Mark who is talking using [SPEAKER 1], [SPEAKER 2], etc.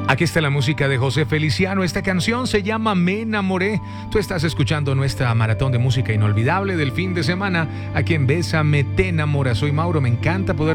[SPEAKER 1] Aquí está la música de José Feliciano. Esta canción se llama Me Enamoré. Tú estás escuchando nuestra maratón de música inolvidable del fin de semana aquí en Bésame Te Enamora. Soy Mauro, me encanta poder